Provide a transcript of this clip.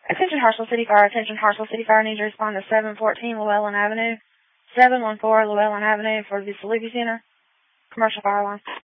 Attention Hartselle City Fire. Attention Hartselle City Fire. Needs to respond to 714 Llewellyn Avenue. 714 Llewellyn Avenue for the Saluki Center. Commercial fire line.